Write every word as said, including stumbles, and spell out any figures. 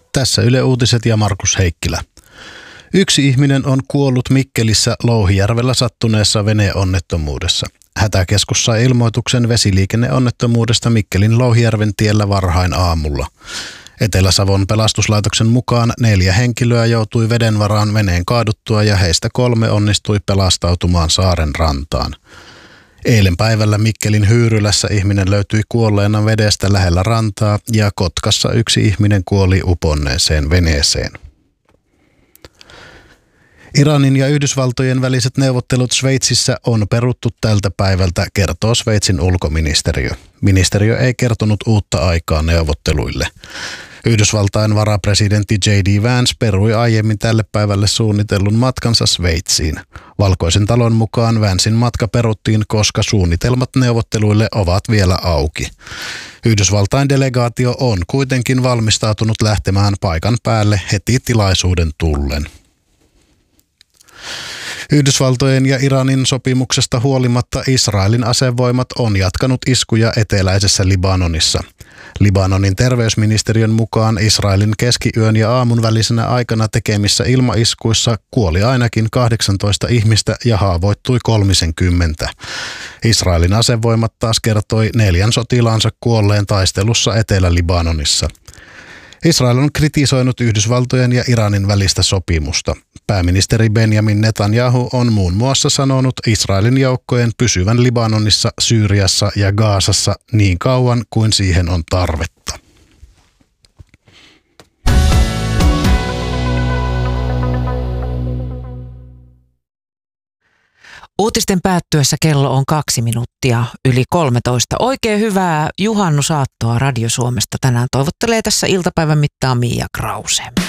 Tässä Yle Uutiset ja Markus Heikkilä. Yksi ihminen on kuollut Mikkelissä Louhijärvellä sattuneessa veneonnettomuudessa. Hätäkeskus sai ilmoituksen vesiliikenneonnettomuudesta Mikkelin Louhijärven tiellä varhain aamulla. Etelä-Savon pelastuslaitoksen mukaan neljä henkilöä joutui veden varaan veneen kaaduttua ja heistä kolme onnistui pelastautumaan saaren rantaan. Eilen päivällä Mikkelin Hyyrylässä ihminen löytyi kuolleena vedestä lähellä rantaa ja Kotkassa yksi ihminen kuoli uponneeseen veneeseen. Iranin ja Yhdysvaltojen väliset neuvottelut Sveitsissä on peruttu tältä päivältä, kertoo Sveitsin ulkoministeriö. Ministeriö ei kertonut uutta aikaa neuvotteluille. Yhdysvaltain varapresidentti J D Vance perui aiemmin tälle päivälle suunnitellun matkansa Sveitsiin. Valkoisen talon mukaan Vancen matka peruttiin, koska suunnitelmat neuvotteluille ovat vielä auki. Yhdysvaltain delegaatio on kuitenkin valmistautunut lähtemään paikan päälle heti tilaisuuden tullen. Yhdysvaltojen ja Iranin sopimuksesta huolimatta Israelin asevoimat on jatkanut iskuja eteläisessä Libanonissa. Libanonin terveysministeriön mukaan Israelin keskiyön ja aamun välisenä aikana tekemissä ilmaiskuissa kuoli ainakin kahdeksantoista ihmistä ja haavoittui kolmekymmentä. Israelin asevoimat taas kertoi neljän sotilaansa kuolleen taistelussa Etelä-Libanonissa. Israel on kritisoinut Yhdysvaltojen ja Iranin välistä sopimusta. Pääministeri Benjamin Netanyahu on muun muassa sanonut Israelin joukkojen pysyvän Libanonissa, Syyriassa ja Gazassa niin kauan kuin siihen on tarvetta. Uutisten päättyessä kello on kaksi minuuttia yli kolmetoista. Oikein hyvää juhannusaattoa Radio Suomesta tänään toivottelee tässä iltapäivän mittaan Mia Krause.